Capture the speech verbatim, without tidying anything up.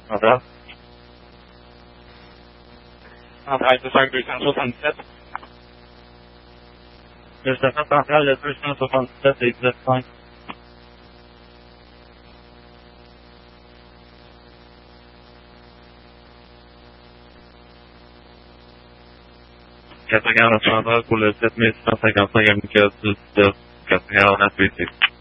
Voilà. En trente-cinq deux cent soixante-sept. Le station centrale de deux cent soixante-sept et exit cinq. quatre cent quarante centrale pour le sept mille six cent cinquante-cinq à Michael dix-neuf, quatre cent quarante-neuf P C.